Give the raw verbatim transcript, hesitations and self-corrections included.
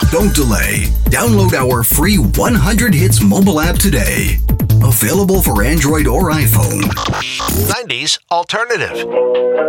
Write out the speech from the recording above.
Don't delay. Download our free one hundred Hits mobile app today. Available for Android or iPhone. nineties Alternative.